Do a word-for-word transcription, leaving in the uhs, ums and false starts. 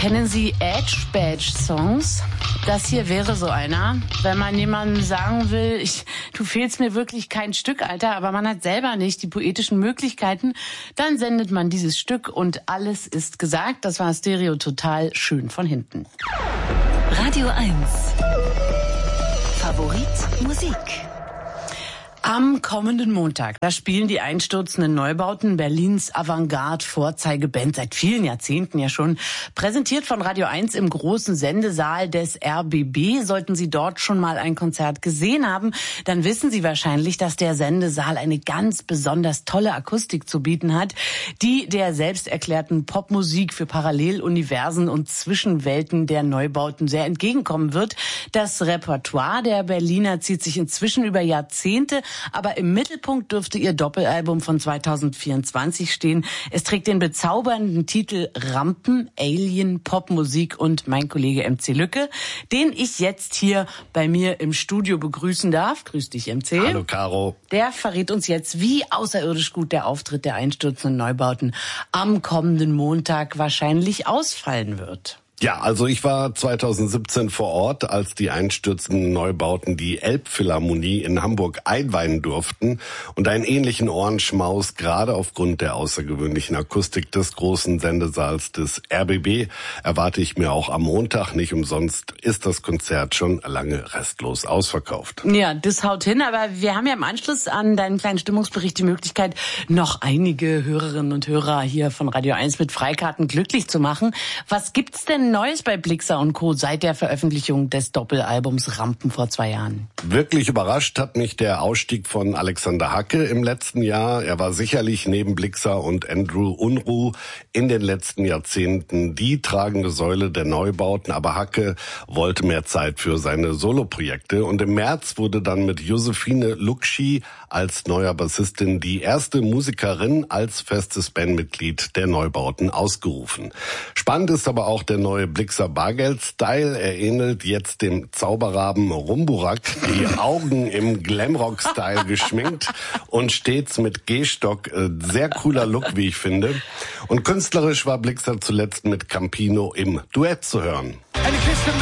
Kennen Sie Edge-Badge-Songs? Das hier wäre so einer. Wenn man jemandem sagen will, ich, du fehlst mir wirklich kein Stück, Alter, aber man hat selber nicht die poetischen Möglichkeiten, dann sendet man dieses Stück und alles ist gesagt. Das war Stereo Total, schön von hinten. Radio eins. Favorit Musik. Am kommenden Montag, da spielen die einstürzenden Neubauten Berlins Avantgarde-Vorzeigeband seit vielen Jahrzehnten ja schon. Präsentiert von Radio eins im großen Sendesaal des R B B. Sollten Sie dort schon mal ein Konzert gesehen haben, dann wissen Sie wahrscheinlich, dass der Sendesaal eine ganz besonders tolle Akustik zu bieten hat, die der selbsterklärten Popmusik für Paralleluniversen und Zwischenwelten der Neubauten sehr entgegenkommen wird. Das Repertoire der Berliner zieht sich inzwischen über Jahrzehnte, aber im Mittelpunkt dürfte ihr Doppelalbum von zweitausendvierundzwanzig stehen. Es trägt den bezaubernden Titel Rampen, Alien, Popmusik und mein Kollege M C Lücke, den ich jetzt hier bei mir im Studio begrüßen darf. Grüß dich, M C. Hallo, Caro. Der verrät uns jetzt, wie außerirdisch gut der Auftritt der einstürzenden Neubauten am kommenden Montag wahrscheinlich ausfallen wird. Ja, also ich war zweitausendsiebzehn vor Ort, als die einstürzenden Neubauten die Elbphilharmonie in Hamburg einweihen durften. Und einen ähnlichen Ohrenschmaus, gerade aufgrund der außergewöhnlichen Akustik des großen Sendesaals des R B B, erwarte ich mir auch am Montag. Nicht umsonst ist das Konzert schon lange restlos ausverkauft. Ja, das haut hin, aber wir haben ja im Anschluss an deinen kleinen Stimmungsbericht die Möglichkeit, noch einige Hörerinnen und Hörer hier von Radio eins mit Freikarten glücklich zu machen. Was gibt's denn Neues bei Blixa und Co. seit der Veröffentlichung des Doppelalbums Rampen vor zwei Jahren? Wirklich überrascht hat mich der Ausstieg von Alexander Hacke im letzten Jahr. Er war sicherlich neben Blixa und Andrew Unruh in den letzten Jahrzehnten die tragende Säule der Neubauten, aber Hacke wollte mehr Zeit für seine Soloprojekte und im März wurde dann mit Josephine Luxi als neuer Bassistin die erste Musikerin als festes Bandmitglied der Neubauten ausgerufen. Spannend ist aber auch der neue Blixa Bargeld-Style. Er ähnelt jetzt dem Zauberraben Rumburak, die Augen im Glamrock-Style geschminkt und stets mit Gehstock. Sehr cooler Look, wie ich finde. Und künstlerisch war Blixa zuletzt mit Campino im Duett zu hören.